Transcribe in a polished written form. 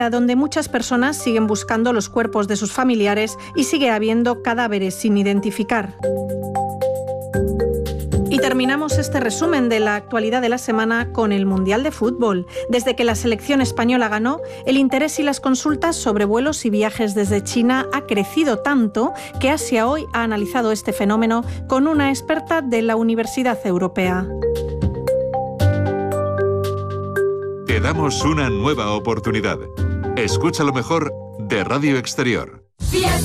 donde muchas personas siguen buscando los cuerpos de sus familiares y sigue habiendo cadáveres sin identificar. Y terminamos este resumen de la actualidad de la semana con el Mundial de Fútbol. Desde que la selección española ganó, el interés y las consultas sobre vuelos y viajes desde China ha crecido tanto que Asia Hoy ha analizado este fenómeno con una experta de la Universidad Europea. Te damos una nueva oportunidad. Escucha lo mejor de Radio Exterior.